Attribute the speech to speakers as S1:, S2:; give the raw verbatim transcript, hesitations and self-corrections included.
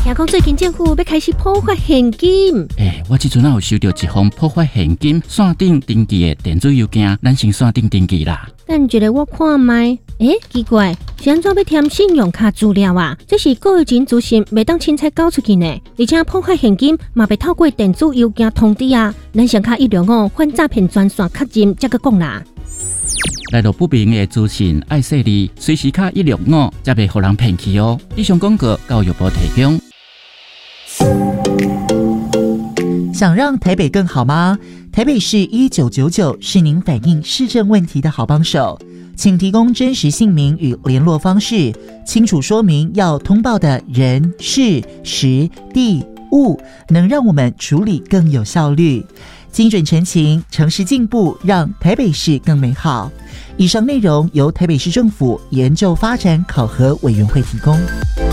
S1: 听讲最近政府要开始普发现金。
S2: 诶，我即阵啊有收到一封普发现金线顶登记的电子邮件，咱先线顶登记啦。
S1: 等一下我看卖，诶，奇怪，是安怎要填信用卡资料啊？这是个人资讯，袂当凊彩交出去呢。而且普发现金嘛袂透过电子邮件通知啊。咱上卡一六五反诈骗专线确认才个讲啦。
S2: 来到不明的资讯爱说你，随时卡一六五，才袂互人骗去哦。以上广告教育部提供。
S3: 想让台北更好吗？台北市一九九九是您反映市政问题的好帮手，请提供真实姓名与联络方式，清楚说明要通报的人、事、时、地、物，能让我们处理更有效率。精准陈情，诚实进步，让台北市更美好。以上内容由台北市政府研究发展考核委员会提供。